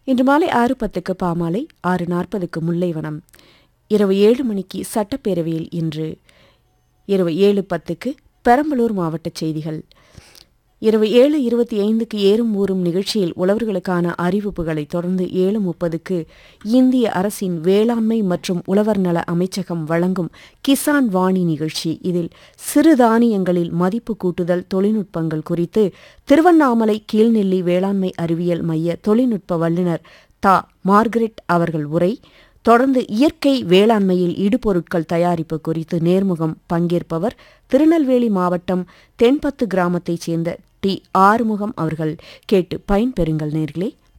இன்று மாலை 6:10க்கு பாமாலை, 6:40க்கு முல்லைவனம், இரவு 7 மணிக்கு சட்டப்பேரவையில் இன்று, இரவு 7:10க்கு பெரம்பலூர் மாவட்ட செய்திகள், இரவு 7:25க்கு ஏறும் ஊறும் நிகழ்ச்சியில் உழவர்களுக்கான அறிவிப்புகளை தொடர்ந்து 7:30க்கு இந்திய அரசின் வேளாண்மை மற்றும் உழவர் நல அமைச்சகம் வழங்கும் கிசான் வாணி நிகழ்ச்சி. இதில் சிறுதானியங்களில் மதிப்பு கூட்டுதல் தொழில்நுட்பங்கள் குறித்து திருவண்ணாமலை கீழ்நெல்லி வேளாண்மை அறிவியல் மைய தொழில்நுட்ப வல்லுநர் தா. மார்கரெட் அவர்கள் உரை. தொடர்ந்து இயற்கை வேளாண்மையில் இடுபொருட்கள் தயாரிப்பு குறித்து நேர்முகம். பங்கேற்பவர் திருநெல்வேலி மாவட்டம் தென்பத்து கிராமத்தைச் சேர்ந்த டி. ஆறுமுகம் அவர்கள். கேட்டு பயன்பெறுங்கள் நேர்களே.